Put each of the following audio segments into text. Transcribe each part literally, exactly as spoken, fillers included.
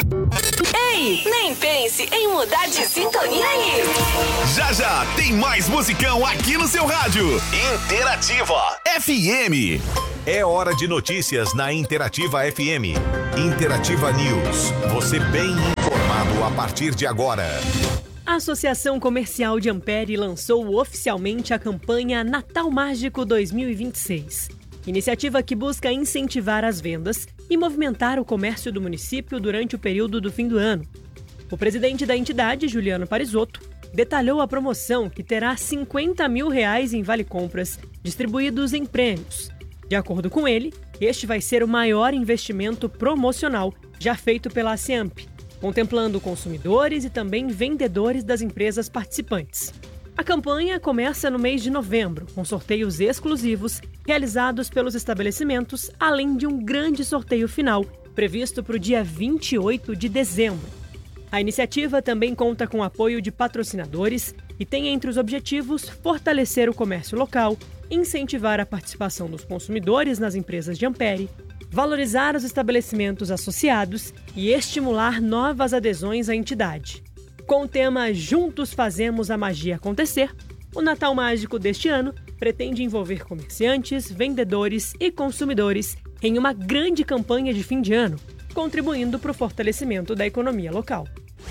Ei, nem pense em mudar de sintonia aí. Já já tem mais musicão aqui no seu rádio. Interativa F M. É hora de notícias na Interativa F M. Interativa News. Você bem informado a partir de agora. A Associação Comercial de Ampere lançou oficialmente a campanha Natal Mágico dois mil e vinte e seis. Iniciativa que busca incentivar as vendas e movimentar o comércio do município durante o período do fim do ano. O presidente da entidade, Juliano Parisotto, detalhou a promoção que terá cinquenta mil reais em vale-compras distribuídos em prêmios. De acordo com ele, este vai ser o maior investimento promocional já feito pela ASEAMP, contemplando consumidores e também vendedores das empresas participantes. A campanha começa no mês de novembro, com sorteios exclusivos realizados pelos estabelecimentos, além de um grande sorteio final, previsto para o dia vinte e oito de dezembro. A iniciativa também conta com o apoio de patrocinadores e tem entre os objetivos fortalecer o comércio local, incentivar a participação dos consumidores nas empresas de Ampere, valorizar os estabelecimentos associados e estimular novas adesões à entidade. Com o tema Juntos Fazemos a Magia Acontecer, o Natal Mágico deste ano pretende envolver comerciantes, vendedores e consumidores em uma grande campanha de fim de ano, contribuindo para o fortalecimento da economia local.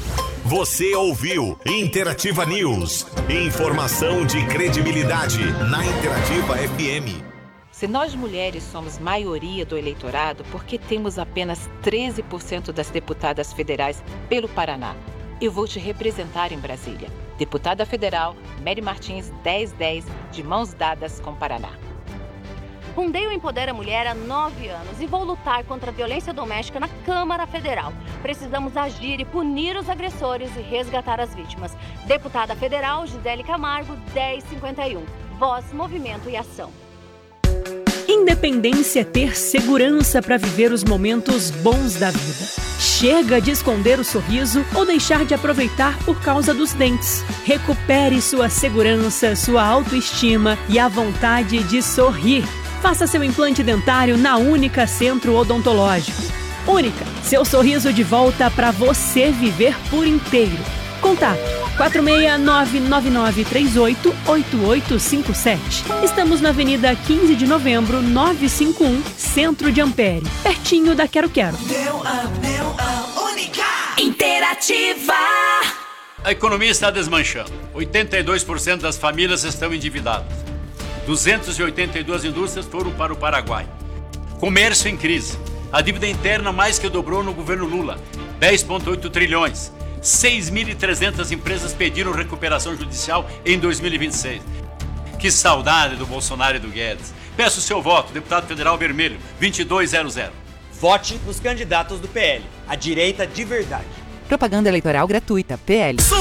Você ouviu Interativa News. Informação de credibilidade na Interativa F M. Se nós mulheres somos maioria do eleitorado, por que temos apenas treze por cento das deputadas federais pelo Paraná? Eu vou te representar em Brasília. Deputada Federal, Mary Martins, dez dez, de mãos dadas com Paraná. Fundei o Empodera Mulher há nove anos e vou lutar contra a violência doméstica na Câmara Federal. Precisamos agir e punir os agressores e resgatar as vítimas. Deputada Federal, Gisele Camargo, dez cinquenta e um. Voz, movimento e ação. Independência é ter segurança para viver os momentos bons da vida. Chega de esconder o sorriso ou deixar de aproveitar por causa dos dentes. Recupere sua segurança, sua autoestima e a vontade de sorrir. Faça seu implante dentário na Única Centro Odontológico. Única, seu sorriso de volta para você viver por inteiro. Contato quatro seis nove nove nove três oito oito oito cinco sete. Estamos na Avenida quinze de Novembro, novecentos e cinquenta e um, Centro de Ampere, pertinho da Quero Quero. Meu, meu, Única. Interativa. A economia está desmanchando. oitenta e dois por cento das famílias estão endividadas. duzentas e oitenta e duas indústrias foram para o Paraguai. Comércio em crise. A dívida interna mais que dobrou no governo Lula, dez vírgula oito trilhões. seis mil e trezentas empresas pediram recuperação judicial em dois mil e vinte e seis. Que saudade do Bolsonaro e do Guedes. Peço o seu voto, deputado federal vermelho, vinte e dois zero zero. Vote nos candidatos do P L, a direita de verdade. Propaganda eleitoral gratuita, P L.